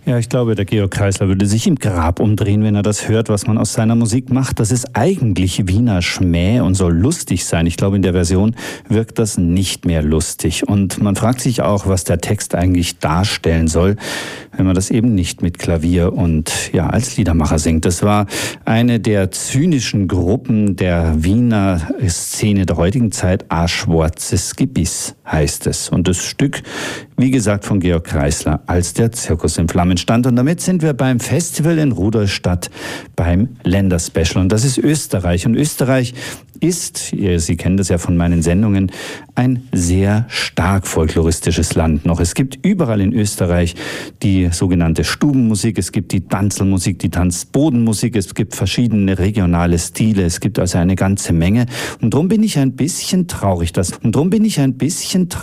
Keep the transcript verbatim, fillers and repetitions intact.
Ja, ich glaube, der Georg Kreisler würde sich im Grab umdrehen, wenn er das hört, was man aus seiner Musik macht. Das ist eigentlich Wiener Schmäh und soll lustig sein. Ich glaube, in der Version wirkt das nicht mehr lustig. Und man fragt sich auch, was der Text eigentlich darstellen soll, wenn man das eben nicht mit Klavier und ja als Liedermacher singt. Das war eine der zynischen Gruppen der Wiener Szene der heutigen Zeit. A schwarzes Gebiss heißt es. Und das Stück, wie gesagt, von Georg Kreisler, als der Zirkus in Flammen stand. Und damit sind wir beim Festival in Rudolstadt beim Länderspecial. Und das ist Österreich. Und Österreich ist, Sie kennen das ja von meinen Sendungen, ein sehr stark folkloristisches Land noch. Es gibt überall in Österreich die sogenannte Stubenmusik, es gibt die Tanzelmusik, die Tanzbodenmusik, es gibt verschiedene regionale Stile, es gibt also eine ganze Menge. Und darum bin ich ein bisschen traurig, dass, und darum bin ich ein bisschen traurig,